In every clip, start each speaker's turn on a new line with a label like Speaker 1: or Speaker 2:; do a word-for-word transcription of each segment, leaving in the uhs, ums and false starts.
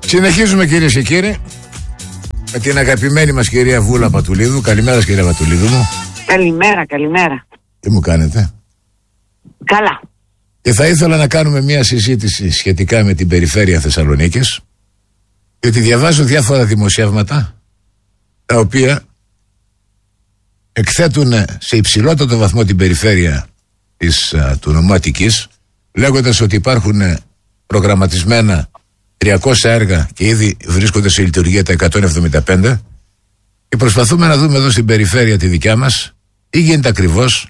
Speaker 1: Συνεχίζουμε, κυρίες και κύριοι, με την αγαπημένη μας κυρία Βούλα Πατουλίδου. Καλημέρα, κυρία Πατουλίδου μου.
Speaker 2: Καλημέρα, καλημέρα.
Speaker 1: Τι μου κάνετε?
Speaker 2: Καλά.
Speaker 1: Και θα ήθελα να κάνουμε μια συζήτηση σχετικά με την περιφέρεια Θεσσαλονίκης, γιατί διαβάζω διάφορα δημοσιεύματα τα οποία εκθέτουν σε υψηλότερο βαθμό την περιφέρεια της, α, του νομού Αττικής, λέγοντας ότι υπάρχουν προγραμματισμένα τριακόσια έργα και ήδη βρίσκονται σε λειτουργία τα εκατόν εβδομήντα πέντε, και προσπαθούμε να δούμε εδώ στην περιφέρεια τη δικιά μας τι γίνεται ακριβώς,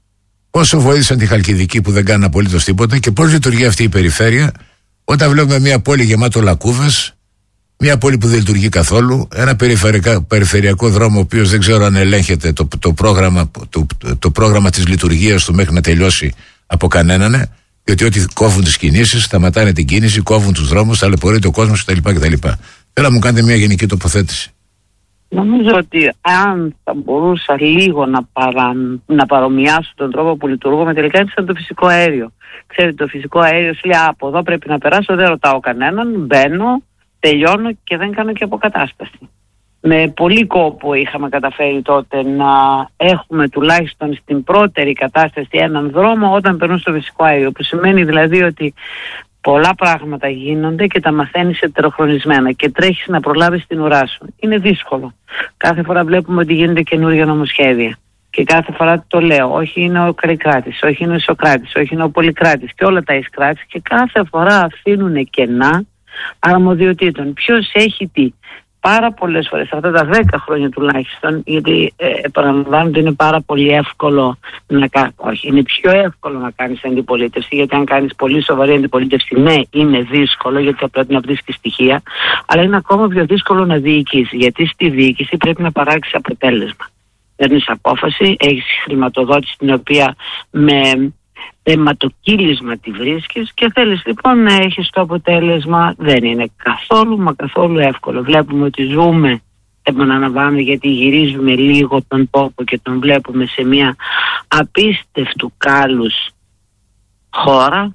Speaker 1: πόσο βοήθησαν τη Χαλκιδική που δεν κάνουν απολύτως τίποτα και πώς λειτουργεί αυτή η περιφέρεια όταν βλέπουμε μια πόλη γεμάτο λακκούβες, μια πόλη που δεν λειτουργεί καθόλου, ένα περιφερειακό δρόμο ο οποίος δεν ξέρω αν ελέγχεται το, το, πρόγραμμα, το, το πρόγραμμα της λειτουργίας του μέχρι να τελειώσει από κανέναν, διότι ό,τι κόβουν τις κινήσεις, σταματάνε την κίνηση, κόβουν τους δρόμους, ταλαιπωρείται ο κόσμος κτλ. κτλ. Θέλω να μου κάνετε μια γενική τοποθέτηση.
Speaker 2: Νομίζω ότι αν θα μπορούσα λίγο να, παρα... να παρομοιάσω τον τρόπο που λειτουργούμε, τελικά είναι σαν το φυσικό αέριο. Ξέρετε, το φυσικό αέριο σου λέει από εδώ πρέπει να περάσω, δεν ρωτάω κανέναν, μπαίνω, τελειώνω και δεν κάνω και αποκατάσταση. Με πολύ κόπο είχαμε καταφέρει τότε να έχουμε τουλάχιστον στην πρώτερη κατάσταση έναν δρόμο όταν περνούν στο φυσικό αέριο, που σημαίνει δηλαδή ότι πολλά πράγματα γίνονται και τα μαθαίνεις ετεροχρονισμένα και τρέχεις να προλάβεις την ουρά σου. Είναι δύσκολο. Κάθε φορά βλέπουμε ότι γίνονται καινούργια νομοσχέδια. Και κάθε φορά το λέω, όχι είναι ο Καλλικράτης, όχι είναι ο Σοκράτης, όχι είναι ο Πολυκράτης και όλα τα Ισկράτης, και κάθε φορά αφήνουν κενά αρμοδιοτήτων. Ποιος έχει τι? Πάρα πολλές φορές, αυτά τα δέκα χρόνια τουλάχιστον, γιατί ε, επαναλαμβάνω ότι είναι πάρα πολύ εύκολο να κάνεις, όχι, είναι πιο εύκολο να κάνεις αντιπολίτευση, γιατί αν κάνεις πολύ σοβαρή αντιπολίτευση, ναι, είναι δύσκολο, γιατί θα πρέπει να βρεις και στοιχεία, αλλά είναι ακόμα πιο δύσκολο να διοικήσεις, γιατί στη διοίκηση πρέπει να παράξεις αποτέλεσμα. Παίρνεις απόφαση, έχεις χρηματοδότηση την οποία με αιματοκύλισμα τη βρίσκεις και θέλεις λοιπόν να έχεις το αποτέλεσμα. Δεν είναι καθόλου μα καθόλου εύκολο. Βλέπουμε ότι ζούμε, επαναλαμβάνω, γιατί γυρίζουμε λίγο τον τόπο και τον βλέπουμε σε μια απίστευτου κάλους χώρα.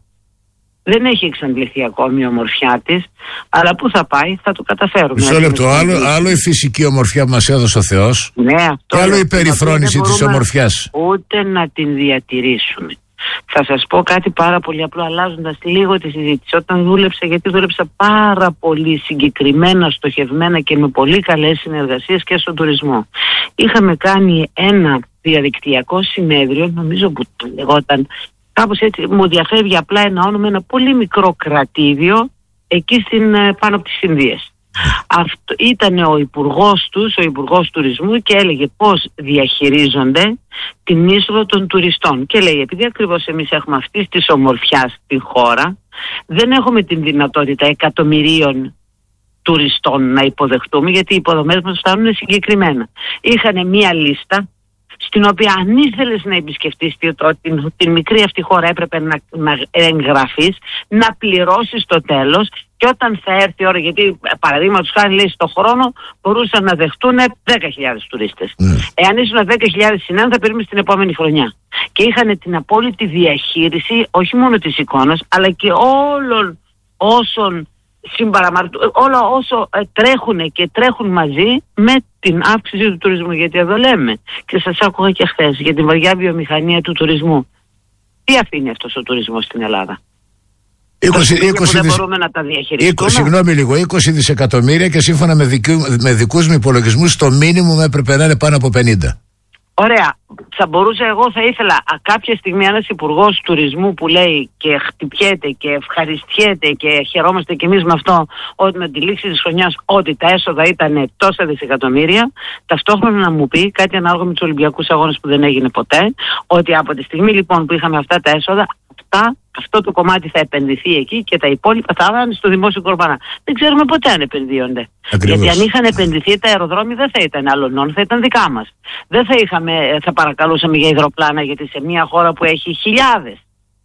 Speaker 2: Δεν έχει εξαντληθεί ακόμη η ομορφιά της, αλλά πού θα πάει, θα το καταφέρουμε.
Speaker 1: Μισό λεπτό, άλλο, άλλο η φυσική ομορφιά που μας έδωσε ο Θεός,
Speaker 2: ναι, αυτό,
Speaker 1: και άλλο η περιφρόνηση της ομορφιάς.
Speaker 2: Ούτε να την διατηρήσουμε. Θα σας πω κάτι πάρα πολύ απλό, αλλάζοντας λίγο τη συζήτηση. Όταν δούλεψα, γιατί δούλεψα πάρα πολύ συγκεκριμένα, στοχευμένα και με πολύ καλές συνεργασίες και στον τουρισμό. Είχαμε κάνει ένα διαδικτυακό συνέδριο, νομίζω που το λεγόταν, κάπως έτσι, μου διαφεύγει απλά ένα όνομα, ένα πολύ μικρό κρατήδιο εκεί στην, πάνω από τις Ινδίες. Αυτό ήταν ο υπουργός τους, ο υπουργός τουρισμού, και έλεγε πώς διαχειρίζονται την είσοδο των τουριστών. Και λέει, επειδή ακριβώς εμείς έχουμε αυτή τη ομορφιά στην χώρα, δεν έχουμε την δυνατότητα εκατομμυρίων τουριστών να υποδεχτούμε, γιατί οι υποδομές μας φτάνουν συγκεκριμένα. Είχαν μία λίστα στην οποία αν ήθελες να επισκεφτείς την, την μικρή αυτή χώρα έπρεπε να, να εγγραφείς, να πληρώσεις το τέλος, και όταν θα έρθει η ώρα, γιατί παραδείγματος χάρη λέει στο χρόνο μπορούσαν να δεχτούν δέκα χιλιάδες τουρίστες. Mm. Εάν ήσουν δέκα χιλιάδες συνάν θα περίμενες την επόμενη χρονιά. Και είχαν την απόλυτη διαχείριση όχι μόνο της εικόνας, αλλά και όλων όσων συμπαραμαρτούν, όλα όσο ε, τρέχουν και τρέχουν μαζί με την αύξηση του τουρισμού. Γιατί εδώ λέμε, και σας άκουγα και χθες, για την βαριά βιομηχανία του τουρισμού. Τι αφήνει αυτός ο τουρισμός στην Ελλάδα? είκοσι, είκοσι, δεν μπορούμε να τα διαχειριστούμε.
Speaker 1: Συγγνώμη λίγο, είκοσι δισεκατομμύρια, και σύμφωνα με, δικού, με δικούς μου υπολογισμούς το μήνυμο έπρεπε να είναι πάνω από πενήντα.
Speaker 2: Ωραία. Θα μπορούσα, εγώ θα ήθελα α, κάποια στιγμή ένας υπουργός τουρισμού που λέει και χτυπιέται και ευχαριστιέται και χαιρόμαστε κι εμείς με αυτό, ότι με τη λήξη της χρονιάς ότι τα έσοδα ήταν τόσα δισεκατομμύρια, ταυτόχρονα να μου πει κάτι ανάλογα με τους Ολυμπιακούς Αγώνες που δεν έγινε ποτέ, ότι από τη στιγμή λοιπόν που είχαμε αυτά τα έσοδα, αυτά, αυτό το κομμάτι θα επενδυθεί εκεί και τα υπόλοιπα θα πάνε στο δημόσιο κορβανά. Δεν ξέρουμε ποτέ αν επενδύονται. Ακριβώς. Γιατί αν είχαν επενδυθεί τα αεροδρόμια δεν θα ήταν άλλων, θα ήταν δικά μας. Δεν θα, είχαμε, θα παρακαλούσαμε για υδροπλάνα, γιατί σε μια χώρα που έχει χιλιάδες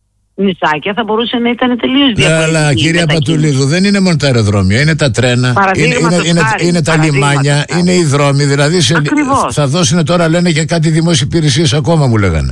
Speaker 2: νησάκια θα μπορούσε να ήταν τελείως διαφορετική. Αλλά
Speaker 1: κυρία Πατουλίδου, δεν είναι μόνο τα αεροδρόμια, είναι τα τρένα, είναι, είναι, είναι, είναι τα λιμάνια, είναι οι δρόμοι. Δηλαδή σε, θα δώσουν τώρα, λένε, και κάτι δημόσιες υπηρεσίες ακόμα, μου λέγανε.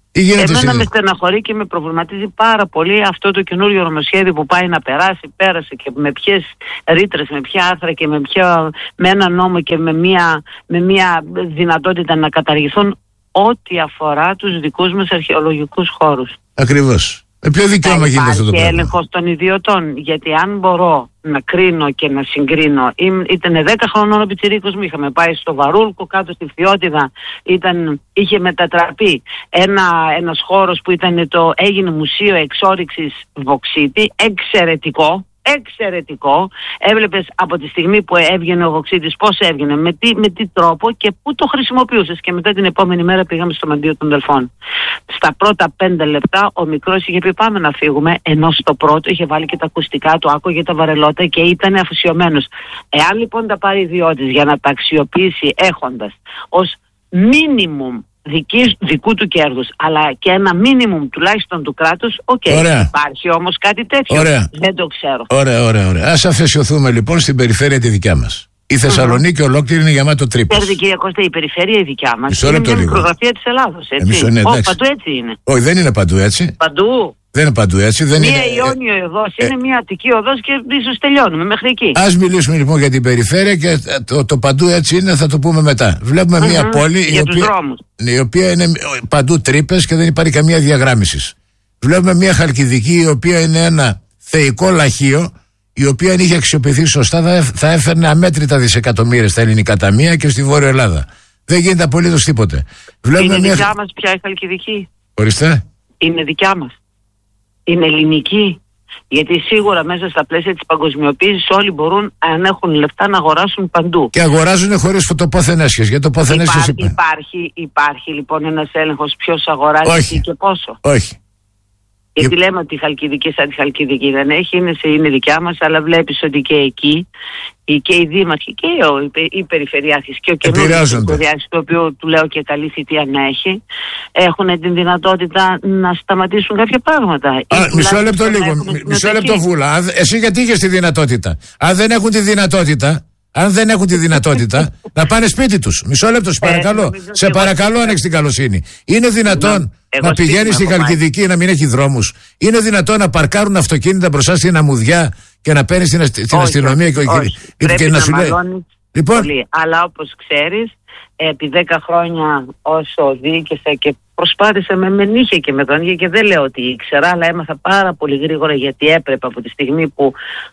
Speaker 2: Εμένα με στεναχωρεί και με προβληματίζει πάρα πολύ αυτό το καινούριο νομοσχέδιο που πάει να περάσει. Πέρασε και με ποιες ρήτρες, με ποια άρθρα και με, ποια, με ένα νόμο και με μια, με μια δυνατότητα να καταργηθούν ό,τι αφορά τους δικούς μας αρχαιολογικούς χώρους.
Speaker 1: Ακριβώς. Με ποιο δικαίωμα γίνεται αυτό το πράγμα?
Speaker 2: Υπάρχει έλεγχος των ιδιωτών. Γιατί αν μπορώ να κρίνω και να συγκρίνω, ήταν δέκα χρονών ο πιτσιρίκος μου, είχαμε πάει στο Βαρούρκο κάτω στη Φθιώτιδα, ήταν, είχε μετατραπεί ένα, ένας χώρος που ήταν το, έγινε μουσείο εξόρυξης βωξίτη, εξαιρετικό. Εξαιρετικό. Έβλεπες από τη στιγμή που έβγαινε ο βωξίτης πώς έβγαινε, με τι, με τι τρόπο και πού το χρησιμοποιούσες. Και μετά την επόμενη μέρα πήγαμε στο Μαντίο των Δελφών. Στα πρώτα πέντε λεπτά ο μικρός είχε πει πάμε να φύγουμε, ενώ στο πρώτο είχε βάλει και τα ακουστικά του, άκουγε τα βαρελότα και ήταν αφοσιωμένος. Εάν λοιπόν τα πάρει ιδιώτης για να τα αξιοποιήσει έχοντας ως minimum Δικής, δικού του κέρδους, αλλά και ένα μίνιμουμ τουλάχιστον του κράτους, οκ. Okay. Υπάρχει όμως κάτι τέτοιο?
Speaker 1: Ωραία.
Speaker 2: Δεν το ξέρω.
Speaker 1: Ωραία, ωραία, ωραία. Ας αφαισιωθούμε λοιπόν στην περιφέρεια τη δικιά μας. Η Θεσσαλονίκη mm-hmm. ολόκληρη είναι γεμάτο τρύπες.
Speaker 2: Ξέρετε κύριε Κώστα, η περιφέρεια η δικιά μας είναι μια μικρογραφία της Ελλάδος, έτσι.
Speaker 1: Ναι,
Speaker 2: oh, παντού έτσι είναι.
Speaker 1: Όχι, δεν είναι παντού έτσι.
Speaker 2: Παντού.
Speaker 1: Δεν είναι παντού έτσι. Δεν
Speaker 2: μία
Speaker 1: είναι...
Speaker 2: Ιόνιο οδός, ε... είναι μία Αττική οδός και ίσως τελειώνουμε μέχρι εκεί.
Speaker 1: Ας μιλήσουμε λοιπόν για την περιφέρεια και το, το παντού έτσι είναι, θα το πούμε μετά. Βλέπουμε mm-hmm. μία πόλη η οποία, η οποία είναι παντού τρύπες και δεν υπάρχει καμία διαγράμμιση. Βλέπουμε μία Χαλκιδική η οποία είναι ένα θεϊκό λαχείο, η οποία αν είχε αξιοποιηθεί σωστά θα, θα έφερνε αμέτρητα δισεκατομμύρια στα ελληνικά ταμεία και στη Βόρεια Ελλάδα. Δεν γίνεται απολύτως τίποτε. Βλέπουμε
Speaker 2: είναι
Speaker 1: μια...
Speaker 2: δικιά μας πια η Χαλκιδική.
Speaker 1: Ορίστε.
Speaker 2: Είναι δικιά μας. Είναι ελληνική. Γιατί σίγουρα μέσα στα πλαίσια της παγκοσμιοποίησης όλοι μπορούν, αν έχουν λεφτά, να αγοράσουν παντού.
Speaker 1: Και αγοράζουν χωρίς το πόθεν έσχες. Για το πόθεν έσχες
Speaker 2: Υπά, υπάρχει, υπάρχει λοιπόν ένας έλεγχος ποιος αγοράζει
Speaker 1: Όχι.
Speaker 2: και πόσο.
Speaker 1: Όχι.
Speaker 2: Γιατί Υ... λέμε ότι η Χαλκιδική σαν τη Χαλκιδική δεν έχει, είναι, σε, είναι δικιά μας, αλλά βλέπεις ότι και εκεί και οι δήμαρχοι και οι περιφερειάρχες και ο καινούργιος περιφερειάρχης, το οποίο του λέω και καλή θητεία να έχει, έχουν την δυνατότητα να σταματήσουν κάποια πράγματα.
Speaker 1: Α, μισό λεπτό λίγο, μισό λεπτό Βούλα. Εσύ γιατί είχες τη δυνατότητα? Αν δεν έχουν τη δυνατότητα, αν δεν έχουν τη δυνατότητα να πάνε σπίτι τους. Μισό λεπτό, σε παρακαλώ. Ε, σε παρακαλώ, αν έχεις την καλοσύνη. Είναι δυνατόν να πηγαίνει στη Χαλκιδική να μην έχει δρόμους? Είναι δυνατόν να παρκάρουν αυτοκίνητα μπροστά στην αμμουδιά και να παίρνει την, αστυ... την αστυνομία και,
Speaker 2: όχι.
Speaker 1: και,
Speaker 2: Πρέπει
Speaker 1: και να,
Speaker 2: να
Speaker 1: σου λέει. Λοιπόν...
Speaker 2: Πολύ. Αλλά όπως ξέρεις, επί δέκα χρόνια όσο διοίκησα και προσπάθησα με, με νύχια και με τον ίδιο και δεν λέω ότι ήξερα, αλλά έμαθα πάρα πολύ γρήγορα γιατί έπρεπε από τη στιγμή που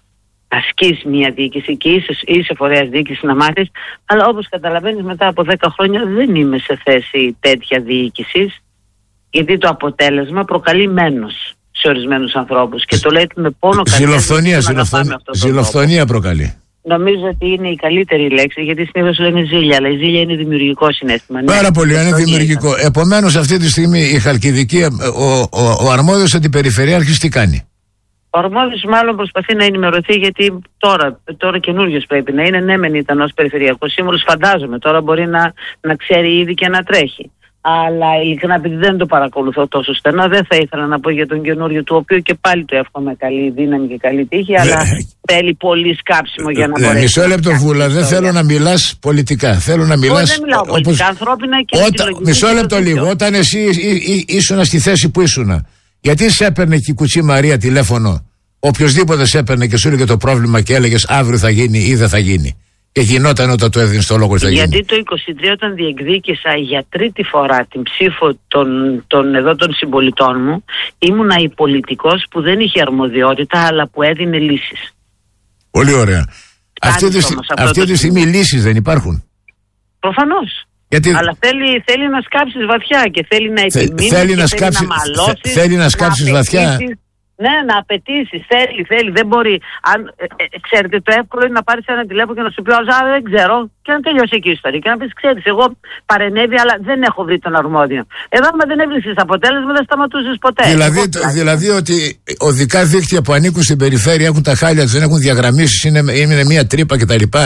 Speaker 2: ασκείς μια διοίκηση και είσαι, είσαι φορέας διοίκηση να μάθεις, αλλά όπως καταλαβαίνεις μετά από δέκα χρόνια δεν είμαι σε θέση τέτοια διοίκησης, γιατί το αποτέλεσμα προκαλεί μένος σε ορισμένους ανθρώπους και το λέτε με πόνο καρδιάς.
Speaker 1: Ζηλοφθονία, ζηλοφθονία, ζηλοφθονία προκαλεί.
Speaker 2: Νομίζω ότι είναι η καλύτερη λέξη, γιατί συνήθως λένε ζήλια, αλλά η ζήλια είναι δημιουργικό συναίσθημα.
Speaker 1: Πάρα πολύ, είναι δημιουργικό. Επομένως αυτή τη στιγμή η Χαλκιδική, ο, ο, ο αρμόδιος αντιπεριφερειάρχης τι κάνει?
Speaker 2: Ο αρμόδιος μάλλον προσπαθεί να ενημερωθεί, γιατί τώρα, τώρα καινούριος πρέπει να είναι. Ναι, μεν ήταν ως περιφερειακός σύμβουλος, φαντάζομαι. Τώρα μπορεί να, να ξέρει ήδη και να τρέχει. Αλλά ειλικρινά, επειδή δεν το παρακολουθώ τόσο στενά, δεν θα ήθελα να πω για τον καινούριο, του οποίου και πάλι του εύχομαι καλή δύναμη και καλή τύχη, αλλά θέλει πολύ σκάψιμο για να μπορέσει.
Speaker 1: Μισό λεπτό, Βούλα, δεν θέλω να μιλάς πολιτικά. Θέλω να μιλάς.
Speaker 2: Δεν μιλάω πολιτικά, ανθρώπινα και
Speaker 1: όταν... Μισό λεπτό λίγο. Όταν εσύ ήσουν στη θέση που ήσουν, γιατί σε έπαιρνε και η Κουτσή Μαρία τηλέφωνο, οποιοδήποτε σε έπαιρνε και σου έλεγε το πρόβλημα και έλεγες αύριο θα γίνει ή δεν θα γίνει? Και γινόταν όταν το έδινε το λόγο θα γίνει.
Speaker 2: Γιατί το είκοσι τρία όταν διεκδίκησα για τρίτη φορά την ψήφο των, των εδώ των συμπολιτών μου, ήμουνα η πολιτικός που δεν είχε αρμοδιότητα αλλά που έδινε λύσεις.
Speaker 1: Πολύ ωραία. Αυτή τη, αυτή τη στιγμή λύσεις δεν υπάρχουν?
Speaker 2: Προφανώς.
Speaker 1: Γιατί...
Speaker 2: Αλλά θέλει, θέλει να σκάψεις βαθιά και θέλει να επιμείνεις,
Speaker 1: θέλει
Speaker 2: και
Speaker 1: να,
Speaker 2: θέλει
Speaker 1: σκάψει,
Speaker 2: να μαλώσεις,
Speaker 1: θέλει να σκάψεις βαθιά.
Speaker 2: Ναι, να απαιτήσει, θέλει, θέλει, δεν μπορεί. Αν, ε, ε, ξέρετε, το εύκολο είναι να πάρεις ένα τηλέφωνο και να σου πει: Α, δεν ξέρω, και να τελειώσει εκεί η ιστορία. Και να πεις: Ξέρεις, εγώ παρενέβη, αλλά δεν έχω βρει τον αρμόδιο. Εδώ, άμα δεν έβρισκες αποτέλεσμα, δεν σταματούσες ποτέ.
Speaker 1: Δηλαδή, το, δηλαδή ότι οδικά δίκτυα που ανήκουν στην περιφέρεια έχουν τα χάλια τους, δεν έχουν διαγραμμίσεις, είναι, είναι μια τρύπα κτλ.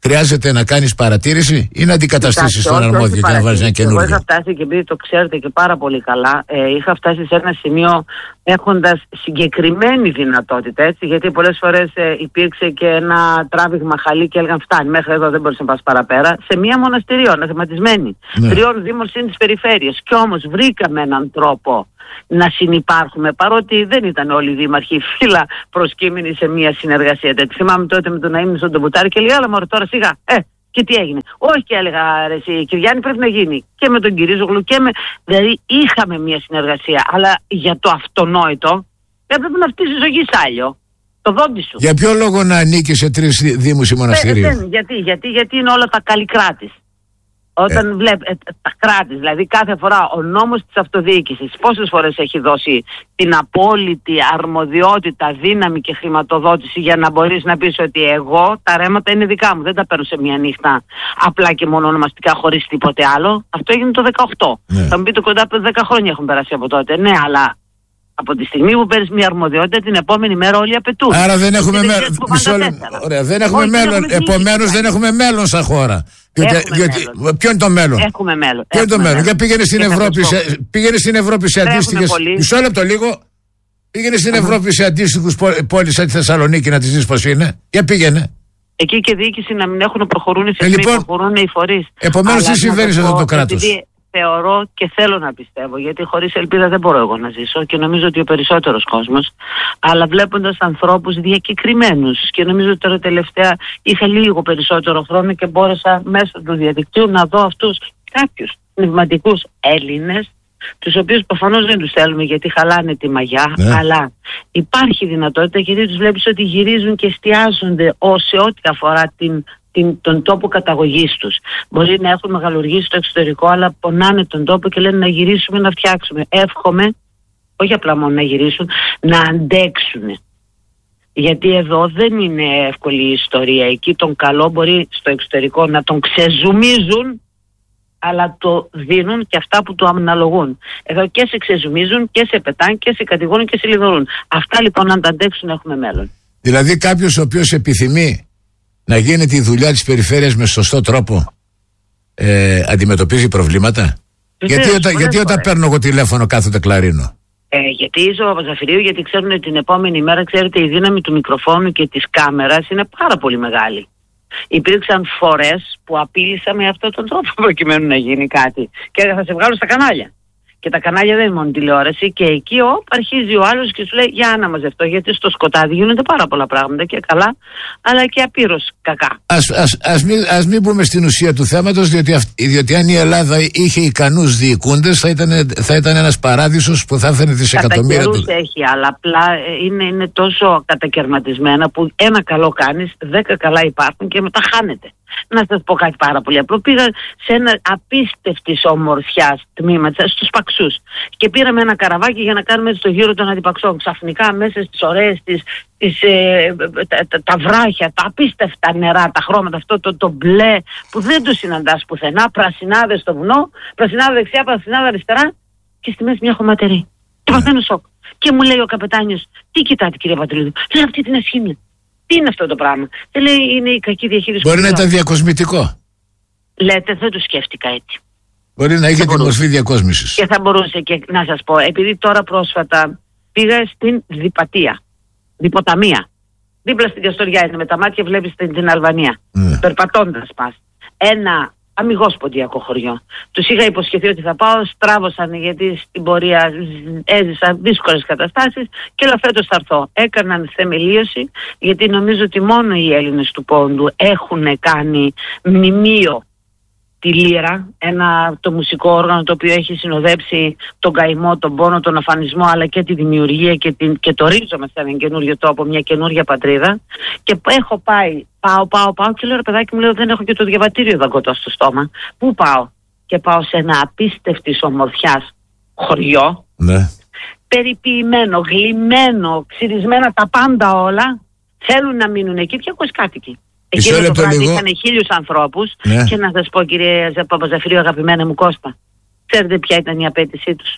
Speaker 1: χρειάζεται να κάνεις παρατήρηση ή να αντικαταστήσεις τον αρμόδιο και να βάλεις ένα καινούργιο?
Speaker 2: Εγώ είχα φτάσει, και επειδή το ξέρετε και πάρα πολύ καλά, ε, είχα φτάσει σε ένα σημείο έχοντας συγκεκριμένη δυνατότητα, έτσι, γιατί πολλές φορές ε, υπήρξε και ένα τράβηγμα χαλί και έλεγαν φτάνει, μέχρι εδώ δεν μπορείς να πας παραπέρα, σε μία μοναστηριό, αναθεματισμένη, ναι. τριών δήμων συν τις περιφέρειες. Κι όμως βρήκαμε έναν τρόπο να συνυπάρχουμε, παρότι δεν ήταν όλοι οι δήμαρχοι φύλλα προσκύμενοι σε μια συνεργασία. Έτσι, θυμάμαι τότε με τον Ναΐμνη στον Τομπουτάρη και έλεγα, αλλά μωρέ τώρα σιγά, ε, και τι έγινε? Όχι, και έλεγα, ρε εσύ, Κυριάννη, πρέπει να γίνει. Και με τον Κυρίζογλου και με. Δηλαδή είχαμε μια συνεργασία, αλλά για το αυτονόητο έπρεπε να φτύσεις ζωή σάλιο. Το δόντι σου.
Speaker 1: Για ποιο λόγο να ανήκει σε τρεις δήμους ή μοναστηρίου?
Speaker 2: Ε, γιατί, γιατί, γιατί είναι όλα τα καλλικράτης. Όταν ε. βλέπει ε, τα κράτη, δηλαδή κάθε φορά ο νόμος της αυτοδιοίκησης πόσες φορές έχει δώσει την απόλυτη αρμοδιότητα, δύναμη και χρηματοδότηση για να μπορείς να πεις ότι εγώ τα ρέματα είναι δικά μου, δεν τα παίρνω σε μια νύχτα απλά και μόνο ονομαστικά χωρίς τίποτε άλλο. Αυτό έγινε το δεκαοκτώ. Ναι. Θα μου πείτε κοντά από δέκα χρόνια έχουν περάσει από τότε. Ναι, αλλά από τη στιγμή που παίρνεις μια αρμοδιότητα, την επόμενη μέρα όλοι απαιτούν.
Speaker 1: Άρα δεν έχουμε μέλλον. Ωραία, δεν έχουμε μέλλον. Επομένως δεν έχουμε μέλλον σαν χώρα. Διότι, διότι, ποιο είναι το μέλλον?
Speaker 2: Έχουμε μέλλον.
Speaker 1: Ποιο είναι το μέλλον? Για πήγαινε στην Ευρώπη σε, πήγαινε στην Ευρώπη σε αντίστοιχες. Μισό λεπτό λίγο. Πήγαινε στην Ευρώπη σε αντίστοιχους πόλεις σαν τη Θεσσαλονίκη να τις δεις πως είναι. Για πήγαινε.
Speaker 2: Εκεί και διοίκηση να μην έχουν προχωρούν οι θεσμοί, λοιπόν, προχωρούν οι φορείς.
Speaker 1: Επομένως τι συμβαίνει σε αυτό το κράτος?
Speaker 2: Θεωρώ και θέλω να πιστεύω, γιατί χωρίς ελπίδα δεν μπορώ εγώ να ζήσω και νομίζω ότι ο περισσότερος κόσμος, αλλά βλέποντας ανθρώπους διακεκριμένους, και νομίζω ότι τώρα τελευταία είχα λίγο περισσότερο χρόνο και μπόρεσα μέσω του διαδικτύου να δω αυτούς κάποιους πνευματικούς Έλληνες, τους οποίους προφανώς δεν τους θέλουμε γιατί χαλάνε τη μαγιά, ναι. αλλά υπάρχει δυνατότητα, γιατί τους βλέπεις ότι γυρίζουν και εστιάζονται σε ό,τι αφορά την Την, τον τόπο καταγωγής τους. Μπορεί να έχουν μεγαλουργήσει στο εξωτερικό, αλλά πονάνε τον τόπο και λένε να γυρίσουμε, να φτιάξουμε. Εύχομαι, όχι απλά μόνο να γυρίσουν, να αντέξουν. Γιατί εδώ δεν είναι εύκολη η ιστορία. Εκεί τον καλό μπορεί στο εξωτερικό να τον ξεζουμίζουν, αλλά το δίνουν και αυτά που του αναλογούν. Εδώ και σε ξεζουμίζουν και σε πετάνε και σε κατηγορούν και σε λιδωρούν. Αυτά λοιπόν αν τα αντέξουν έχουμε μέλλον.
Speaker 1: Δηλαδή κάποιος ο οποίος επιθυμεί να γίνει τη δουλειά της περιφέρειας με σωστό τρόπο, ε, αντιμετωπίζει προβλήματα? Βεβαίως, γιατί όταν, γιατί όταν παίρνω εγώ τηλέφωνο κάθονται κλαρίνο?
Speaker 2: Ε, γιατί είσαι ο Παπαζαφυρίου, γιατί ξέρουν ότι την επόμενη μέρα, ξέρετε, η δύναμη του μικροφόνου και της κάμερας είναι πάρα πολύ μεγάλη. Υπήρξαν φορές που απείλησα με αυτόν τον τρόπο προκειμένου να γίνει κάτι. Και θα σε βγάλω στα κανάλια. Και τα κανάλια δεν είναι μόνο τηλεόραση, και εκεί ο, αρχίζει ο άλλος και σου λέει για να μαζευτώ, γιατί στο σκοτάδι γίνονται πάρα πολλά πράγματα και καλά, αλλά και απείρως κακά. Ας, ας, ας, μην, ας μην πούμε στην ουσία του θέματος, διότι, αυ, διότι αν η Ελλάδα είχε ικανούς διοικούντες θα ήταν, θα ήταν ένας παράδεισος που θα έφερνε δισεκατομμύρια του. Έχει, αλλά απλά είναι, είναι τόσο κατακαιρματισμένα που ένα καλό κάνεις, δέκα καλά υπάρχουν και μετά χάνεται. Να σας πω κάτι πάρα πολύ απλό. Πήγα σε ένα απίστευτης ομορφιάς τμήμα, στους Παξούς, και πήραμε ένα καραβάκι για να κάνουμε στο γύρο των Αντιπαξών. Ξαφνικά μέσα στις ωραίες τις, τις, ε, τα, τα, τα βράχια, τα απίστευτα νερά, τα χρώματα, αυτό το, το μπλε που δεν το συναντάς πουθενά, πρασινάδες στο βουνό, πρασινάδα δεξιά, πρασινάδα αριστερά, και στη μέση μια χωματερή. Και παθαίνω σοκ. Και μου λέει ο καπετάνιος, τι κοιτάτε κύριε Πατρίδου? Λέει, αυτή την ασχήμια. Τι είναι αυτό το πράγμα? Δεν λέει, είναι η κακή διαχείριση.
Speaker 1: Μπορεί να ήταν διακοσμητικό.
Speaker 2: Λέτε, δεν το σκέφτηκα έτσι.
Speaker 1: Μπορεί να είχε την μορφή διακόσμησης.
Speaker 2: Και θα μπορούσε, και να σας πω, επειδή τώρα πρόσφατα πήγα στην Διπατία, Διποταμία. Δίπλα στη Διαστοριά είναι, με τα μάτια βλέπεις την, την Αλβανία. Mm. Περπατώντας πας. Ένα αμιγώς ποντιακό χωριό. Τους είχα υποσχεθεί ότι θα πάω, στράβωσαν γιατί στην πορεία έζησα δύσκολες καταστάσεις και λέω φέτος θα έρθω. Έκαναν θεμελίωση, γιατί νομίζω ότι μόνο οι Έλληνες του Πόντου έχουν κάνει μνημείο τη Λύρα, ένα, το μουσικό όργανο το οποίο έχει συνοδέψει τον καημό, τον πόνο, τον αφανισμό, αλλά και τη δημιουργία και, την, και το ρίζομαι σε έναν καινούριο τόπο, μια καινούργια πατρίδα. Και έχω πάει, πάω, πάω, πάω και λέω ρε παιδάκι μου, λέω, δεν έχω και το διαβατήριο δαγκωτό στο στόμα. Πού πάω? Και πάω σε ένα απίστευτης ομορφιάς χωριό, ναι. Περιποιημένο, γλυμμένο, ξυρισμένα τα πάντα όλα. Θέλουν να μείνουν εκεί διακόσιοι κάτοικοι. Εκείνο το βράδυ είχαν χίλιους ανθρώπους, ναι. Και να σας πω κύριε Παπαζαφυρίου, αγαπημένα μου Κώστα, ξέρετε ποια ήταν η απέτησή τους?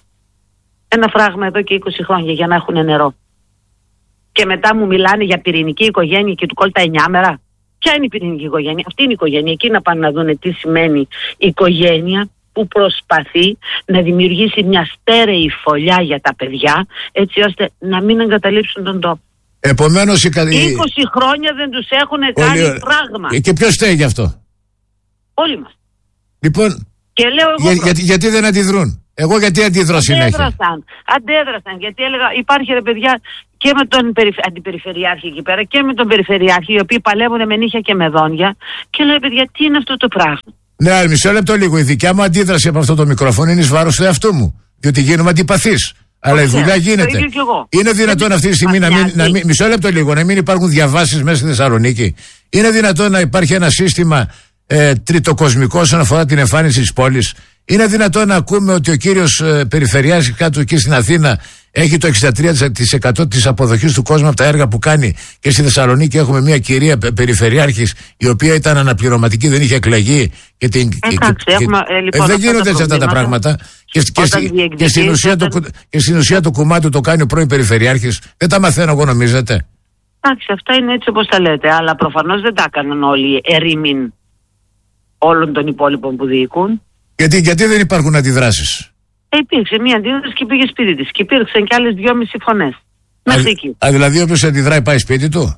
Speaker 2: Ένα φράγμα εδώ και είκοσι χρόνια για να έχουν νερό. Και μετά μου μιλάνε για πυρηνική οικογένεια και του κόλτα εννιά μέρα. Ποια είναι η πυρηνική οικογένεια? Αυτή είναι η οικογένεια. Εκεί να πάνε να δουν τι σημαίνει οικογένεια που προσπαθεί να δημιουργήσει μια στέρεη φωλιά για τα παιδιά, έτσι ώστε να μην εγκαταλείψουν τον τόπο.
Speaker 1: Επομένως, η...
Speaker 2: είκοσι χρόνια δεν τους έχουν κάνει Όλοι... πράγμα.
Speaker 1: Και ποιος φταίει γι' αυτό?
Speaker 2: Όλοι μας.
Speaker 1: Λοιπόν,
Speaker 2: και λέω εγώ
Speaker 1: για, γιατί, γιατί δεν αντιδρούν? Εγώ γιατί αντιδρώ συνέχεια?
Speaker 2: Αντέδρασαν, αντέδρασαν, γιατί έλεγα υπάρχει ρε παιδιά και με τον περιφε... αντιπεριφερειάρχη εκεί πέρα και με τον περιφερειάρχη, οι οποίοι παλεύουν με νύχια και με δόντια, και λέω παιδιά τι είναι αυτό το πράγμα?
Speaker 1: Ναι, μισό λεπτό λίγο. Η δικιά μου αντίδραση από αυτό το μικρόφωνο είναι εις βάρος του εαυτού μου. Διότι γίνομαι αντιπαθής. Αλλά η δουλειά γίνεται. Είναι δυνατόν αυτή τη στιγμή να μην, να μην. Μισό λεπτό λίγο, να μην υπάρχουν διαβάσεις μέσα στη Θεσσαλονίκη? Είναι δυνατόν να υπάρχει ένα σύστημα ε, τριτοκοσμικό όσον αφορά την εμφάνιση της πόλης? Είναι δυνατόν να ακούμε ότι ο κύριος ε, Περιφερειάρχης κάτω εκεί στην Αθήνα έχει το εξήντα τρία τοις εκατό της αποδοχής του κόσμου από τα έργα που κάνει, και στη Θεσσαλονίκη έχουμε μια κυρία Περιφερειάρχης η οποία ήταν αναπληρωματική, δεν είχε εκλεγεί και την...
Speaker 2: Εντάξει,
Speaker 1: και,
Speaker 2: έχουμε, ε, λοιπόν,
Speaker 1: ε, δεν γίνονται έτσι αυτά τα πράγματα και, και, στη, και, στην ουσία όταν... το, και στην ουσία το κομμάτι το κάνει ο πρώην Περιφερειάρχης. Δεν τα μαθαίνω εγώ, νομίζετε?
Speaker 2: Εντάξει, αυτά είναι έτσι όπως τα λέτε, αλλά προφανώς δεν τα έκαναν όλοι ερήμην όλων των υπόλοιπων που διοικούν.
Speaker 1: Γιατί, γιατί δεν υπάρχουν αντιδράσεις?
Speaker 2: Ε, υπήρξε μία αντίδραση και πήγε σπίτι της. Και υπήρξαν και άλλες δυόμιση φωνές. Μέχρι εκεί.
Speaker 1: Α, δηλαδή όποιος αντιδράει πάει σπίτι του?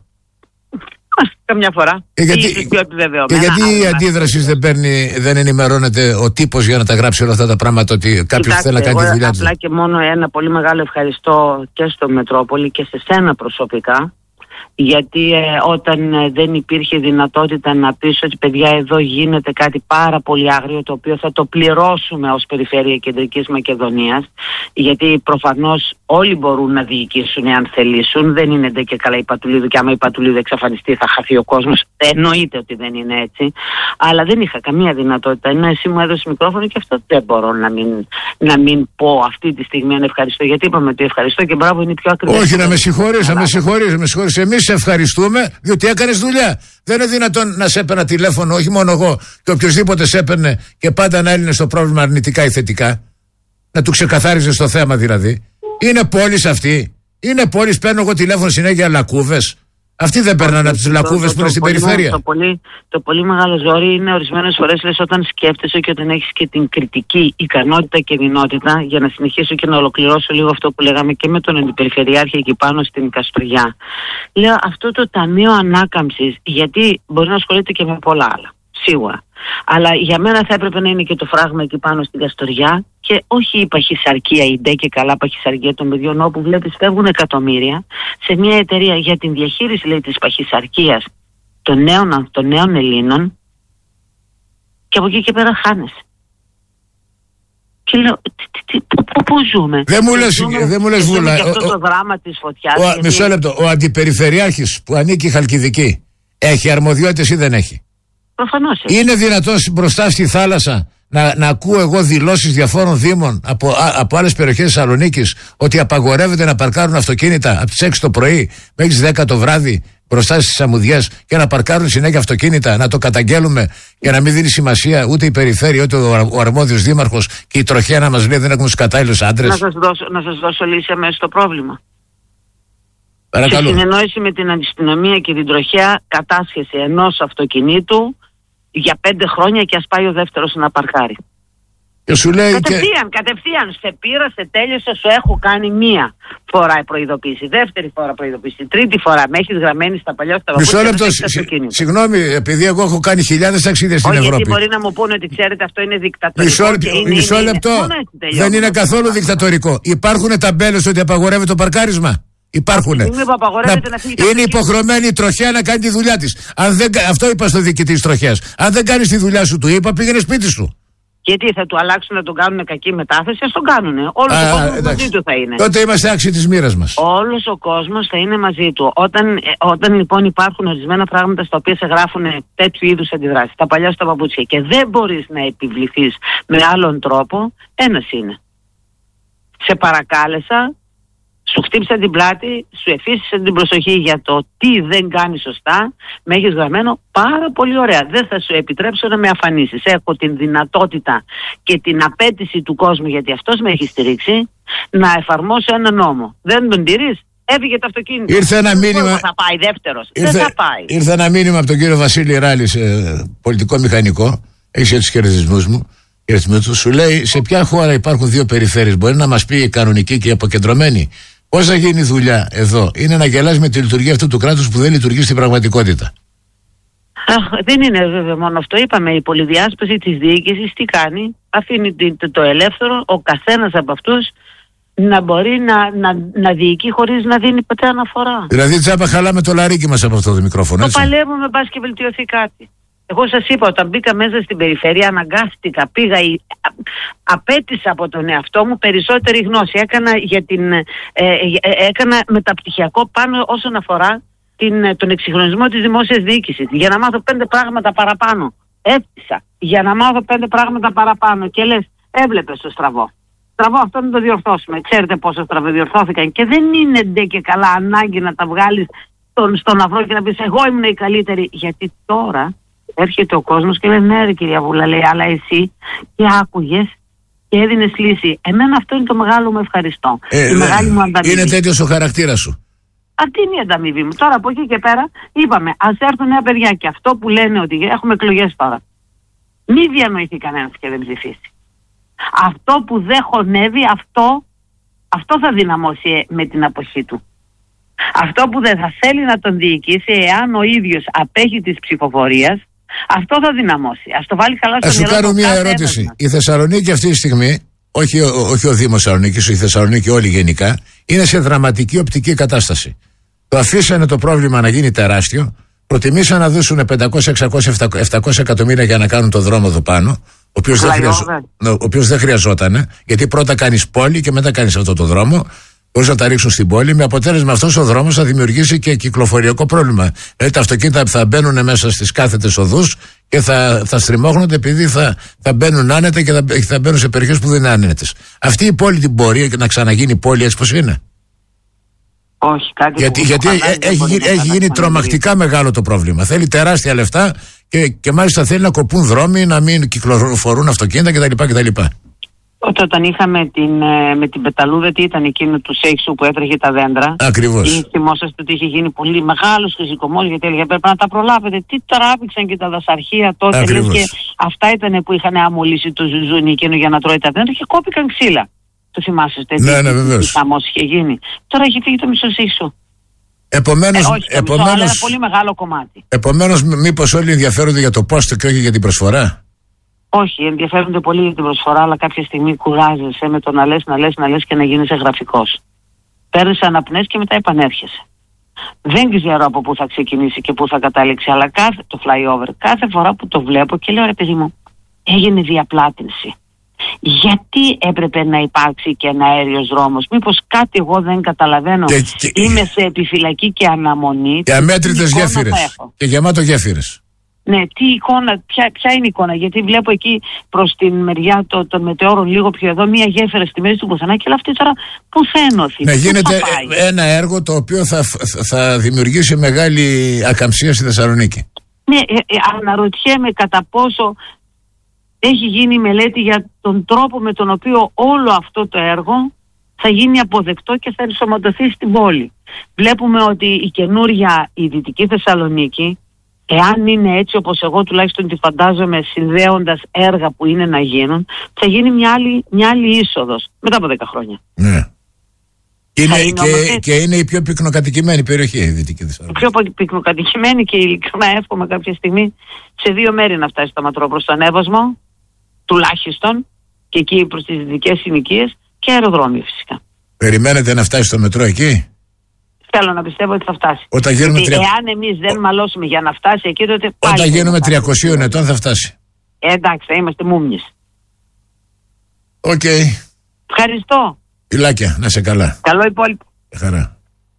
Speaker 2: Καμιά φορά.
Speaker 1: Και γιατί, και γιατί η αντίδραση δεν, παίρνει, δεν ενημερώνεται ο τύπος για να τα γράψει όλα αυτά τα πράγματα, ότι κάποιος θέλει να κάνει τη δουλειά του?
Speaker 2: Απλά και μόνο ένα πολύ μεγάλο ευχαριστώ και στο Μετρόπολη και σε σένα προσωπικά, γιατί ε, όταν ε, δεν υπήρχε δυνατότητα να πεις ότι παιδιά εδώ γίνεται κάτι πάρα πολύ άγριο, το οποίο θα το πληρώσουμε ως Περιφέρεια Κεντρικής Μακεδονίας, γιατί προφανώς όλοι μπορούν να διοικήσουν εάν θελήσουν, δεν είναι ντε και καλά η Πατουλίδου, και άμα η Πατουλίδου εξαφανιστεί θα χαθεί ο κόσμος, εννοείται ότι δεν είναι έτσι, αλλά δεν είχα καμία δυνατότητα, ενώ εσύ μου έδωσε μικρόφωνο και αυτό δεν μπορώ να μην, να μην πω αυτή τη στιγμή ένα ευχαριστώ, γιατί είπαμε ότι ευχαριστώ και μπράβο είναι πιο ακριβώς.
Speaker 1: Όχι, να με συγχωρείς, να με συγχωρείς, με συγχωρείς. Εμείς σε ευχαριστούμε διότι έκανες δουλειά. Δεν είναι δυνατόν να σε έπαιρνα τηλέφωνο, όχι μόνο εγώ, και οποιοδήποτε σε έπαιρνε και πάντα να έλυνε στο πρόβλημα αρνητικά ή θετικά. Να του ξεκαθάριζε το θέμα δηλαδή. Είναι πόλεις αυτή. Είναι πόλεις, παίρνω εγώ τηλέφωνο συνέχεια λακκούβες. Αυτοί δεν παίρνουν από τις λακκούβες που είναι στην περιφέρεια.
Speaker 2: Το πολύ, το πολύ μεγάλο ζόρι είναι ορισμένες φορές λες όταν σκέφτεσαι και όταν έχεις και την κριτική ικανότητα και δυνότητα, για να συνεχίσω και να ολοκληρώσω λίγο αυτό που λέγαμε και με τον Αντιπεριφερειάρχη εκεί πάνω στην Καστοριά. Λέω αυτό το Ταμείο Ανάκαμψης, γιατί μπορεί να ασχολείται και με πολλά άλλα, σίγουρα. Αλλά για μένα θα έπρεπε να είναι και το φράγμα εκεί πάνω στην Καστοριά, και όχι η παχυσαρκία, η ντε και καλά παχυσαρκία των παιδιών, όπου βλέπεις φεύγουν εκατομμύρια σε μια εταιρεία για την διαχείριση, λέει, της παχυσαρκίας των νέων, των νέων Ελλήνων, και από εκεί και πέρα χάνεσαι. Και λέω, πού ζούμε?
Speaker 1: Δεν μου λες, δεν μου λες Βούλα.
Speaker 2: Και αυτό το δράμα της φωτιάς.
Speaker 1: Μισό λεπτό. Ο Αντιπεριφερειάρχης που ανήκει η Χαλκιδική έχει αρμοδιότητες ή δεν έχει?
Speaker 2: Προφανώς.
Speaker 1: Είναι δυνατόν μπροστά στη θάλασσα να, να ακούω εγώ δηλώσεις διαφόρων δήμων από, α, από άλλες περιοχές της Θεσσαλονίκης ότι απαγορεύεται να παρκάρουν αυτοκίνητα από τις έξι το πρωί μέχρι τις δέκα το βράδυ μπροστά στις αμμουδιές και να παρκάρουν συνέχεια αυτοκίνητα, να το καταγγέλουμε για να μην δίνει σημασία ούτε η περιφέρεια ούτε ο, ο αρμόδιος δήμαρχος και η τροχέα να μας λέει δεν έχουν τους κατάλληλους άντρες?
Speaker 2: Να σας δώσω, να σας δώσω λύση αμέσως στο πρόβλημα.
Speaker 1: Παρακαλώ.
Speaker 2: Σε συνεννόηση με την αντιστυνομία και την τροχέα, κατάσχεση ενός αυτοκινήτου για πέντε χρόνια και ας πάει ο δεύτερος να παρκάρει.
Speaker 1: Και σου λέει
Speaker 2: κατευθείαν,
Speaker 1: και...
Speaker 2: κατευθείαν, σε πήρα, σε τέλειωσα, σου έχω κάνει μία φορά προειδοποίηση, δεύτερη φορά προειδοποίηση, τρίτη φορά, με έχεις γραμμένη στα παλιά στα
Speaker 1: παπούτσια. Μισό λεπτό, συγγνώμη, επειδή εγώ έχω κάνει χιλιάδες ταξίδια στην Ευρώπη.
Speaker 2: Γιατί μπορεί να μου πούνε ότι ξέρετε αυτό είναι δικτατορικό.
Speaker 1: Μισό,
Speaker 2: και είναι,
Speaker 1: μισό
Speaker 2: είναι,
Speaker 1: λεπτό,
Speaker 2: είναι,
Speaker 1: δεν είναι καθόλου δικτατορικό. Υπάρχουν ταμπέλες ότι απαγορεύεται το παρκάρισμα? Υπάρχουν.
Speaker 2: Να... Να
Speaker 1: είναι υποχρεωμένη η τροχέα να κάνει τη δουλειά της. Αυτό είπα στο διοικητή της τροχέας. Αν δεν κάνεις τη δουλειά σου, του είπα, πήγαινε σπίτι σου.
Speaker 2: Γιατί θα του αλλάξουν να τον κάνουν κακή μετάθεση? Ας τον κάνουνε. Όλος ο κόσμος μαζί του θα είναι.
Speaker 1: Τότε είμαστε άξιοι της μοίρας μας.
Speaker 2: Όλος ο κόσμος θα είναι μαζί του. Όταν, όταν λοιπόν υπάρχουν ορισμένα πράγματα στα οποία σε γράφουν τέτοιου είδους αντιδράσεις, τα παλιά στα παπούτσια, και δεν μπορείς να επιβληθείς με άλλον τρόπο, ένας είναι. Σε παρακάλεσα, σου χτύπησα την πλάτη, σου εφίστησα την προσοχή για το τι δεν κάνει σωστά, με έχεις γραμμένο πάρα πολύ ωραία. Δεν θα σου επιτρέψω να με αφανίσεις. Έχω την δυνατότητα και την απέτηση του κόσμου, γιατί αυτός με έχει στηρίξει, να εφαρμόσω ένα νόμο. Δεν τον τηρείς, Έφυγε το αυτοκίνητο.
Speaker 1: Ήρθε ένα μήνυμα.
Speaker 2: Θα πάει δεύτερος.
Speaker 1: Ήρθε,
Speaker 2: δεν θα πάει.
Speaker 1: Ήρθε ένα μήνυμα από τον κύριο Βασίλη Ράλη, πολιτικό μηχανικό. Έχει έτσι χαιρετισμούς μου. Χαιρετισμούς, σου λέει σε ποια χώρα υπάρχουν δύο περιφέρειες. Μπορεί να μας πει η κανονική και η αποκεντρωμένη. Πώς θα γίνει η δουλειά εδώ? Είναι να γελάς με τη λειτουργία αυτού του κράτους που δεν λειτουργεί στην πραγματικότητα.
Speaker 2: Αχ, δεν είναι βέβαια μόνο αυτό. Είπαμε, η πολυδιάσπαση της διοίκησης τι κάνει? Αφήνει το ελεύθερο ο καθένας από αυτούς να μπορεί να, να, να διοικεί χωρίς να δίνει ποτέ αναφορά.
Speaker 1: Δηλαδή τσάπα χαλάμε το λαρίκι μας από αυτό το μικρόφωνο,
Speaker 2: το
Speaker 1: έτσι.
Speaker 2: Το παλεύουμε, μπας και βελτιωθεί κάτι. Εγώ σας είπα, όταν μπήκα μέσα στην περιφέρεια, αναγκάστηκα, πήγα, η, α, απέτησα από τον εαυτό μου περισσότερη γνώση. Έκανα, για την, ε, ε, ε, έκανα μεταπτυχιακό πάνω όσον αφορά την, τον εξυγχρονισμό της δημόσιας διοίκησης. Για να μάθω πέντε πράγματα παραπάνω. Έπτυσα. Για να μάθω πέντε πράγματα παραπάνω. Και λες, έβλεπες το στραβό. Στραβό αυτό να το διορθώσουμε. Ξέρετε πόσο στραβοδιορθώθηκαν. Και δεν είναι ντε και καλά ανάγκη να τα βγάλεις στον, στον αυρό και να πεις εγώ ήμουν η καλύτερη. Γιατί τώρα έρχεται ο κόσμος και λέει ναι ρε κυρία Βούλα, λέει, αλλά εσύ και άκουγες και έδινες λύση. Εμένα αυτό είναι το μεγάλο μου ευχαριστώ.
Speaker 1: Ε,
Speaker 2: η
Speaker 1: ναι,
Speaker 2: μεγάλη μου ανταμοιβή.
Speaker 1: Είναι τέτοιος ο χαρακτήρας σου.
Speaker 2: Αυτή είναι η ανταμοιβή μου. Τώρα από εκεί και πέρα είπαμε ας έρθουν νέα παιδιά και αυτό που λένε ότι έχουμε εκλογές τώρα. Μη διανοηθεί κανένας και δεν ψηφίσει. Αυτό που δεν χωνεύει, αυτό, αυτό θα δυναμώσει με την αποχή του. Αυτό που δεν θα θέλει να τον διοικήσει, εάν ο ίδιος απέχει της ψηφοφορίας, αυτό θα δυναμώσει. Ας το βάλει καλά στο
Speaker 1: μυαλό. Ας σου κάνω μια ερώτηση. Ένας. Η Θεσσαλονίκη αυτή τη στιγμή, όχι ο, όχι ο Δήμος Θεσσαλονίκης, η Θεσσαλονίκη όλοι γενικά, είναι σε δραματική οπτική κατάσταση. Το αφήσανε το πρόβλημα να γίνει τεράστιο, προτιμήσαν να δώσουν πεντακόσια, εξακόσια, επτακόσια εκατομμύρια για να κάνουν το δρόμο εδώ πάνω, ο οποίος δεν, χρειαζο... δεν χρειαζόταν, γιατί πρώτα κάνεις πόλη και μετά κάνεις αυτό το δρόμο. Μπορούν να τα ρίξουν στην πόλη, με αποτέλεσμα αυτός ο δρόμος θα δημιουργήσει και κυκλοφοριακό πρόβλημα. Δηλαδή τα αυτοκίνητα θα μπαίνουν μέσα στις κάθετες οδούς και θα, θα στριμώχνονται επειδή θα, θα μπαίνουν άνετα και θα, θα μπαίνουν σε περιοχές που δεν είναι άνετες. Αυτή η πόλη την μπορεί να ξαναγίνει πόλη έτσι πως είναι?
Speaker 2: Όχι, κάτι
Speaker 1: γιατί
Speaker 2: που
Speaker 1: γιατί έχει, έχει, γίνει, έχει γίνει τρομακτικά μεγάλο το πρόβλημα. Θέλει τεράστια λεφτά και, και μάλιστα θέλει να κοπούν δρόμοι, να μην κυκλοφορούν αυτοκίνητα κτλ. κτλ.
Speaker 2: Όταν είχαμε την, με την πεταλούδα, τι ήταν εκείνο του Σέιξου που έτρεχε τα δέντρα.
Speaker 1: Ακριβώς.
Speaker 2: Θυμόσαστε ότι είχε γίνει πολύ μεγάλος χρησικομός, γιατί έλεγε πρέπει να τα προλάβετε. Τι τράβηξαν και τα δασαρχεία τότε. Λες, και αυτά ήταν που είχαν αμολύσει το ζουζούνι εκείνο για να τρώει τα δέντρα και κόπηκαν ξύλα. Το θυμάσαστε?
Speaker 1: Ναι, ναι, βεβαίως.
Speaker 2: Τι χαμός είχε γίνει. Τώρα έχει φύγει το μισό Σέιξου.
Speaker 1: Επομένως,
Speaker 2: ε, όχι,
Speaker 1: επομένως,
Speaker 2: μισό, αλλά ένα πολύ μεγάλο κομμάτι. Επομένως,
Speaker 1: μήπως όλοι ενδιαφέρονται για το πόστο και όχι για την προσφορά?
Speaker 2: Όχι, ενδιαφέρονται πολύ για την προσφορά, αλλά κάποια στιγμή κουράζεσαι με το να λες, να λες, να λες και να γίνεσαι γραφικός. Παίρνεις αναπνές και μετά επανέρχεσαι. Δεν ξέρω από πού θα ξεκινήσει και πού θα καταλήξει, αλλά κάθε, το flyover, κάθε φορά που το βλέπω και λέω ρε παιδί μου, έγινε διαπλάτηση. Γιατί έπρεπε να υπάρξει και ένα αέριος δρόμος? Μήπως κάτι εγώ δεν καταλαβαίνω? Και, και, Είμαι σε επιφυλακή και αναμονή.
Speaker 1: Και αμέτρητες γέφυρες. Και γεμάτο γέφυρες.
Speaker 2: Ναι, τι εικόνα, ποια, ποια είναι η εικόνα? Γιατί βλέπω εκεί προς την μεριά των το μετεώρων λίγο πιο εδώ μία γέφυρα στη μέση του πουθενά και όλα αυτή τώρα πού θα ενωθεί?
Speaker 1: Ναι, γίνεται ένα έργο το οποίο θα, θα δημιουργήσει μεγάλη ακαμψία στη Θεσσαλονίκη.
Speaker 2: Ναι, ε, ε, αναρωτιέμαι κατά πόσο έχει γίνει μελέτη για τον τρόπο με τον οποίο όλο αυτό το έργο θα γίνει αποδεκτό και θα ενσωματωθεί στην πόλη. Βλέπουμε ότι η καινούρια η Δυτική Θεσσαλονίκη, εάν είναι έτσι όπως εγώ τουλάχιστον τη φαντάζομαι, συνδέοντας έργα που είναι να γίνουν, θα γίνει μια άλλη, μια άλλη είσοδος μετά από δέκα χρόνια.
Speaker 1: Ναι. Είναι, και, και είναι η πιο πυκνοκατοικημένη περιοχή η Δυτική Θεσσαλονίκη.
Speaker 2: Η πιο πυκνοκατοικημένη και ειλικρινά εύχομαι κάποια στιγμή σε δύο μέρη να φτάσει το μετρό, προς τον Εύωσμο τουλάχιστον και εκεί προς τις δυτικές συνοικίες και αεροδρόμιο φυσικά.
Speaker 1: Περιμένετε να φτάσει το μετρό εκεί?
Speaker 2: Θέλω να πιστεύω ότι θα φτάσει.
Speaker 1: Όταν γίνουμε
Speaker 2: τρια... Εάν εμείς δεν μαλώσουμε για να φτάσει εκεί, τότε πάλι.
Speaker 1: Όταν γίνουμε τριακοσίων ετών θα φτάσει.
Speaker 2: Ε, εντάξει, θα είμαστε μούμιες.
Speaker 1: Οκ. Okay.
Speaker 2: Ευχαριστώ.
Speaker 1: Φιλάκια, να σε καλά.
Speaker 2: Καλό υπόλοιπο.
Speaker 1: Χαρά.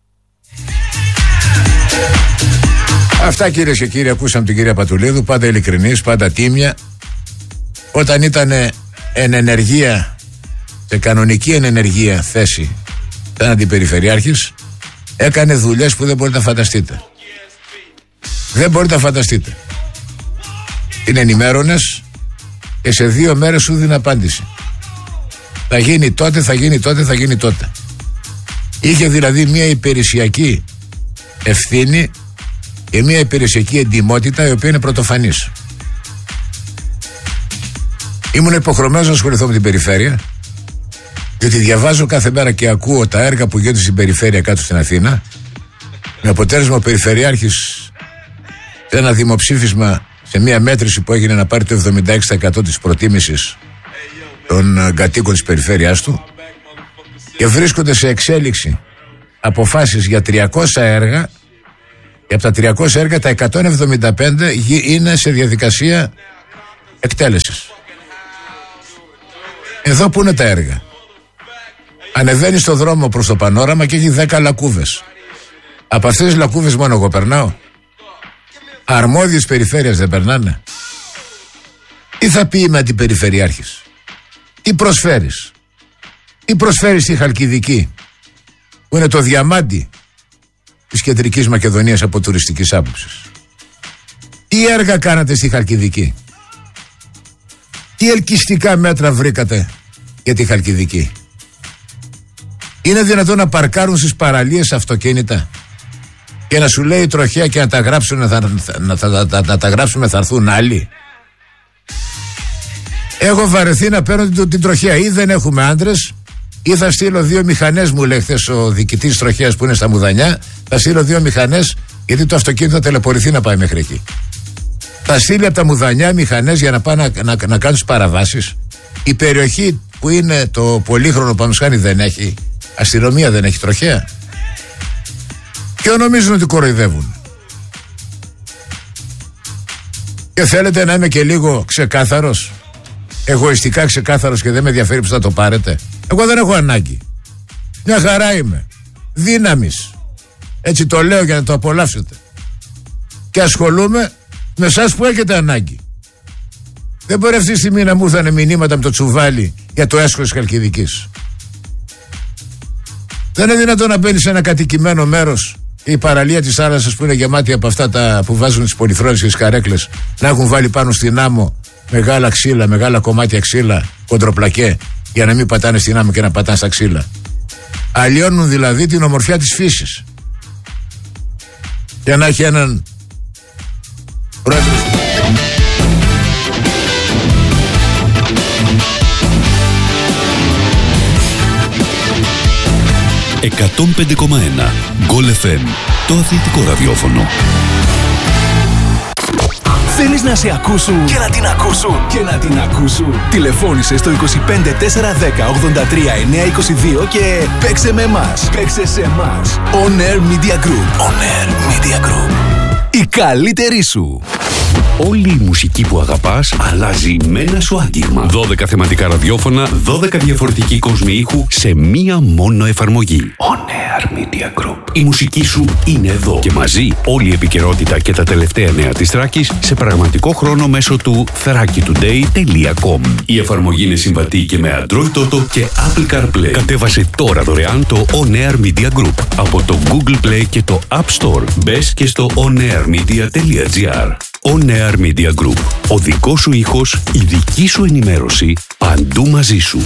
Speaker 1: Αυτά κυρίες και κύριοι, ακούσαμε την κυρία Πατουλίδου, πάντα ειλικρινής, πάντα τίμια. Όταν ήταν εν ενεργεία, σε κανονική εν ενεργεία θέση, ήταν αντιπεριφερειάρχης, έκανε δουλειές που δεν μπορείτε να φανταστείτε. Δεν μπορείτε να φανταστείτε. Είναι ενημέρωνες και σε δύο μέρες σου δίνει απάντηση. Θα γίνει τότε, θα γίνει τότε, θα γίνει τότε. Είχε δηλαδή μια υπηρεσιακή ευθύνη και μια υπηρεσιακή εντιμότητα η οποία είναι πρωτοφανής. Ήμουν υποχρεωμένος να ασχοληθώ με την περιφέρεια, γιατί διαβάζω κάθε μέρα και ακούω τα έργα που γίνονται στην περιφέρεια κάτω στην Αθήνα, με αποτέλεσμα ο Περιφερειάρχης σε ένα δημοψήφισμα, σε μια μέτρηση που έγινε, να πάρει το εβδομήντα έξι τοις εκατό της προτίμησης των κατοίκων της περιφέρειάς του, και βρίσκονται σε εξέλιξη αποφάσεις για τριακόσια έργα, και από τα τριακόσια έργα τα εκατόν εβδομήντα πέντε είναι σε διαδικασία εκτέλεσης. Εδώ που είναι τα έργα? Ανεβαίνει στο δρόμο προς το Πανόραμα και έχει δέκα λακκούβες. Από αυτές τις λακκούβες μόνο εγώ περνάω? Αρμόδιες περιφέρειας δεν περνάνε? Τι θα πει με αντιπεριφερειάρχης? Τι προσφέρεις? Τι προσφέρεις στη Χαλκιδική, που είναι το διαμάντι της Κεντρικής Μακεδονίας από τουριστικής άποψης? Τι έργα κάνατε στη Χαλκιδική? Τι ελκυστικά μέτρα βρήκατε για τη Χαλκιδική? Είναι δυνατόν να παρκάρουν στις παραλίες αυτοκίνητα και να σου λέει η τροχέα και να τα γράψουν, θα, να, θα, να, να τα γράψουμε θα έρθουν άλλοι? Έχω βαρεθεί να παίρνω την, την τροχέα. Ή δεν έχουμε άντρες, ή θα στείλω δύο μηχανές, μου λέει χθες ο διοικητής τροχέας που είναι στα Μουδανιά. Θα στείλω δύο μηχανές, γιατί το αυτοκίνητο θα τελεπορηθεί να πάει μέχρι εκεί. Θα στείλει από τα Μουδανιά μηχανές για να πάνε να, να, να κάνουν τις παραβάσεις. Η περιοχή που είναι το πολύχρονο Πανουσχάνη δεν έχει αστυνομία, δεν έχει τροχέα. Και νομίζουν ότι κοροϊδεύουν. Και θέλετε να είμαι και λίγο ξεκάθαρος, εγωιστικά ξεκάθαρος, και δεν με ενδιαφέρει που θα το πάρετε? Εγώ δεν έχω ανάγκη. Μια χαρά είμαι. Δύναμης. Έτσι το λέω για να το απολαύσετε. Και ασχολούμαι με εσάς που έχετε ανάγκη. Δεν μπορεί αυτή τη στιγμή να μου ήρθανε μηνύματα με το τσουβάλι για το έσχος της Χαλκιδικής. Δεν είναι δυνατόν να μπαίνει σε ένα κατοικημένο μέρος, η παραλία της θάλασσας που είναι γεμάτη από αυτά τα που βάζουν τις πολυθρόνες και τις καρέκλες, να έχουν βάλει πάνω στην άμμο μεγάλα ξύλα, μεγάλα κομμάτια ξύλα, κοντροπλακέ, για να μην πατάνε στην άμμο και να πατάνε στα ξύλα. Αλλοιώνουν δηλαδή την ομορφιά της φύσης. Για να έχει έναν πρόεδρο.
Speaker 3: εκατόν πέντε κόμμα ένα Γκολ εφ εμ, το αθλητικό ραδιόφωνο.
Speaker 4: Θέλεις να σε ακούσουν και να την ακούσουν και να την ακούσουν? Τηλεφώνησε στο είκοσι πέντε τετρακόσια δέκα ογδόντα τρία εννιακόσια είκοσι δύο και παίξε με εμάς. Παίξε σε εμάς. On Air Media Group. On Air Media Group. Η καλύτερη σου.
Speaker 3: Όλη η μουσική που αγαπάς αλλάζει με ένα σου άγγιγμα. δώδεκα θεματικά ραδιόφωνα, δώδεκα διαφορετικοί κόσμοι ήχου σε μία μόνο εφαρμογή. On Air Media Group. Η μουσική σου είναι εδώ. Και μαζί όλη η επικαιρότητα και τα τελευταία νέα της Θράκης σε πραγματικό χρόνο μέσω του θράκη τουντέι τελεία κομ. Η εφαρμογή είναι συμβατή και με Android Auto και Apple CarPlay. Κατέβασε τώρα δωρεάν το On Air Media Group από το Google Play και το App Store. Μπες και στο onairmedia τελεία gr. On Air Media Group. Ο δικός σου ήχος, η δική σου ενημέρωση, παντού μαζί σου.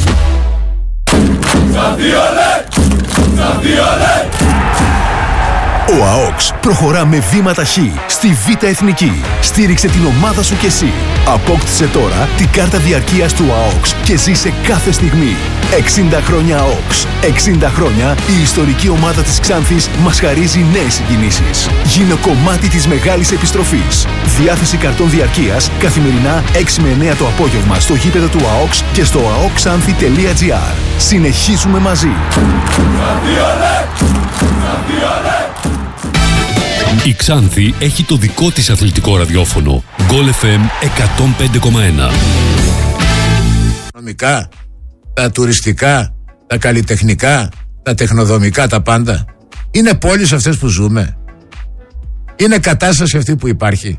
Speaker 4: Ο ΑΟΚΣ προχωρά με βήμα ταχύ στη Β' Εθνική. Στήριξε την ομάδα σου κι εσύ. Απόκτησε τώρα την κάρτα διαρκείας του ΑΟΚΣ και ζήσε κάθε στιγμή. εξήντα χρόνια ΑΟΚΣ. εξήντα χρόνια η ιστορική ομάδα της Ξάνθης μας χαρίζει νέες συγκινήσεις. Γίνε κομμάτι της μεγάλης επιστροφής. Διάθεση καρτών διαρκείας καθημερινά έξι με εννέα το απόγευμα στο γήπεδο του ΑΟΚΣ και στο αοξάνθη τελεία gr. Συνεχίζουμε μαζί.
Speaker 3: Η Ξάνθη έχει το δικό της αθλητικό ραδιόφωνο. Γκολ εφ εμ εκατόν πέντε κόμμα ένα.
Speaker 1: Νομικά, τα τουριστικά, τα καλλιτεχνικά, τα τεχνοδομικά, τα πάντα. Είναι πόλεις αυτές που ζούμε? Είναι κατάσταση αυτή που υπάρχει?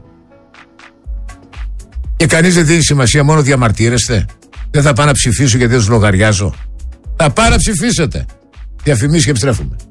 Speaker 1: Και κανείς δεν δίνει σημασία, μόνο διαμαρτύρεστε? Δεν θα πάω να ψηφίσω γιατί δεν τους λογαριάζω? Θα πάω να ψηφίσετε. Διαφημίσεις και επιστρέφουμε.